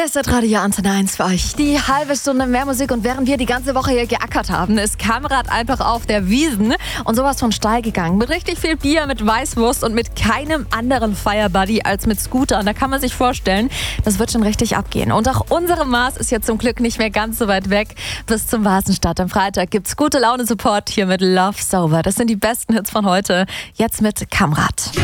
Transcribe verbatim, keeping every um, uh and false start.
Hier ist das Radio Antenne eins für euch. Die halbe Stunde mehr Musik, und während wir die ganze Woche hier geackert haben, ist Kamrad einfach auf der Wiesn und sowas von steil gegangen. Mit richtig viel Bier, mit Weißwurst und mit keinem anderen Firebuddy als mit Scooter. Und da kann man sich vorstellen, das wird schon richtig abgehen. Und auch unsere Mars ist jetzt zum Glück nicht mehr ganz so weit weg. Bis zum Vasenstart am Freitag gibt's gute Laune-Support hier mit Love Sober. Das sind die besten Hits von heute. Jetzt mit Kamrad.